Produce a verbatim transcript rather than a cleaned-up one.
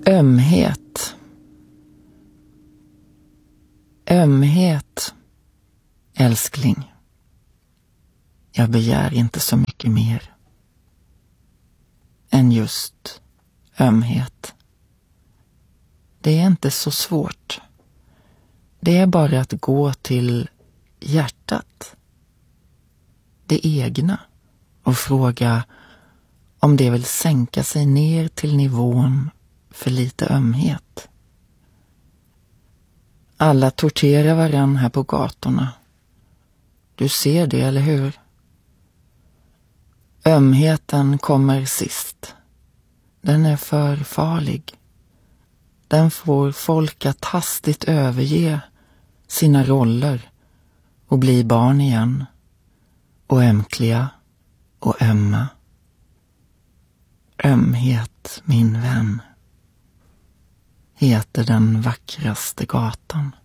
Ömhet. Ömhet, älskling. Jag begär inte så mycket mer än just ömhet. Det är inte så svårt. Det är bara att gå till hjärtat, det egna, och fråga om det vill sänka sig ner till nivån för lite ömhet. Alla torterar varann här på gatorna. Du ser det, eller hur? Ömheten kommer sist. Den är för farlig. Den får folk att hastigt överge sina roller och bli barn igen, och ömkliga och ömma. Ömhet, min vän, heter den vackraste gatan.